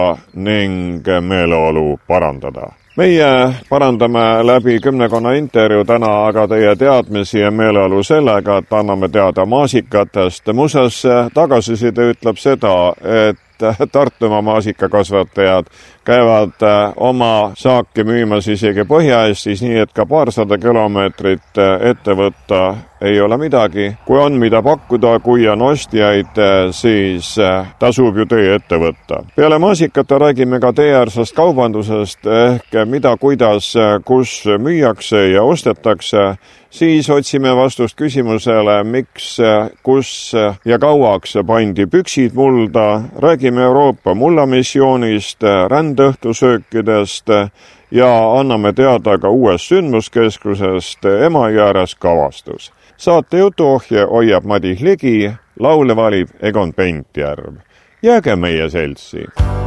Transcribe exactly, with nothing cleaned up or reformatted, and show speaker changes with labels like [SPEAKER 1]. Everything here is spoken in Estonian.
[SPEAKER 1] ning meeleolu parandada. Meie parandame läbi kümnekonna intervjuu täna aga teie teadmisi ja meeleolu sellega, et anname teada maasikatest. Muuseas, tagasiside ütleb seda, et Tartumaa maasikakasvatajad käivad oma saaki müümas isegi Põhja-Eestis, nii et ka paarsada kilomeetrit ette võtta ei ole midagi. Kui on mida pakkuda, kui on ostjaid, siis tasub ju teie ette võtta. Peale maasikata räägime ka teeäärsest kaubandusest ehk mida, kuidas, kus müüakse ja ostetakse. Siis otsime vastust küsimusele, miks, kus ja kauaks pandi püksid mulda. Räägime Euroopa mullamissioonist, rändõhtusöökidest ja anname teada ka uuest sündmuskeskusest Emajões Kavastus. Saate jutuohje hoiab Madis Ligi, laule valib Egon Pentjärv. Jääge meie seltsi!